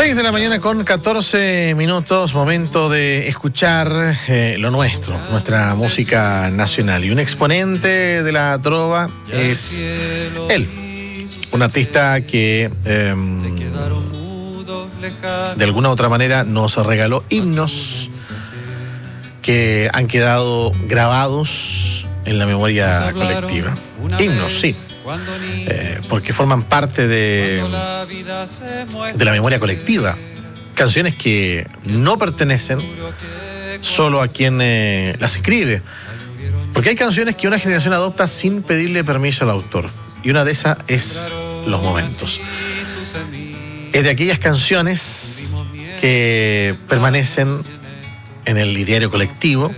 6 de la mañana con 14 minutos, momento de escuchar lo nuestro, nuestra música nacional. Y un exponente de la trova es él, un artista que de alguna u otra manera nos regaló himnos que han quedado grabados en la memoria colectiva. Himnos, sí. Porque forman parte de la memoria colectiva. Canciones que no pertenecen solo a quien las escribe. Porque hay canciones que una generación adopta sin pedirle permiso al autor. Y una de esas es Los Momentos. Es de aquellas canciones que permanecen en el ideario colectivo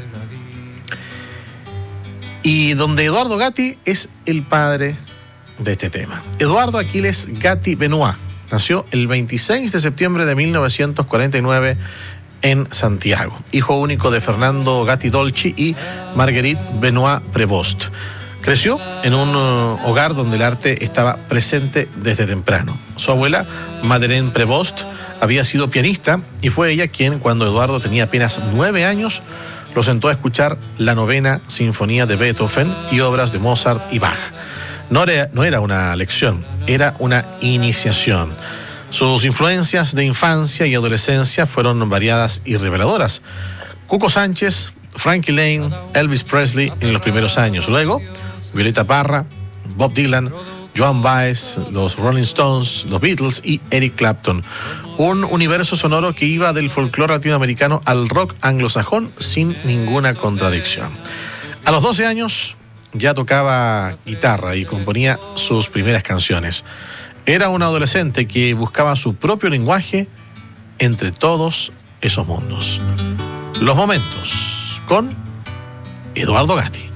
y donde Eduardo Gatti es el padre de este tema. Eduardo Aquiles Gatti Benoit nació el 26 de septiembre de 1949 en Santiago, hijo único de Fernando Gatti Dolci y Marguerite Benoit Prevost. Creció en un hogar donde el arte estaba presente desde temprano. Su abuela, Madeleine Prevost, había sido pianista y fue ella quien, cuando Eduardo tenía apenas 9 años, lo sentó a escuchar la novena sinfonía de Beethoven y obras de Mozart y Bach. No era una lección, era una iniciación. Sus influencias de infancia y adolescencia fueron variadas y reveladoras. Cuco Sánchez, Frankie Lane, Elvis Presley en los primeros años. Luego, Violeta Parra, Bob Dylan, Joan Baez, los Rolling Stones, los Beatles y Eric Clapton. Un universo sonoro que iba del folclore latinoamericano al rock anglosajón sin ninguna contradicción. A los 12 años ya tocaba guitarra y componía sus primeras canciones. Era un adolescente que buscaba su propio lenguaje entre todos esos mundos. Los Momentos, con Eduardo Gatti.